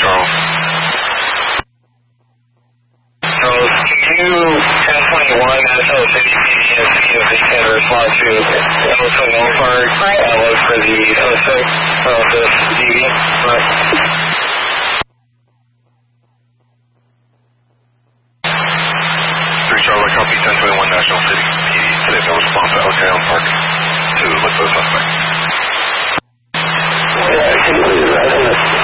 Charles. Charles, can you 1021 National City PDSC can respond to Ellison Walmart, look for the suspect of this DV? Charlie, copy 1021 National City PD. Today they'll respond to Alexander Park to look for the suspect. Yeah, I can believe that.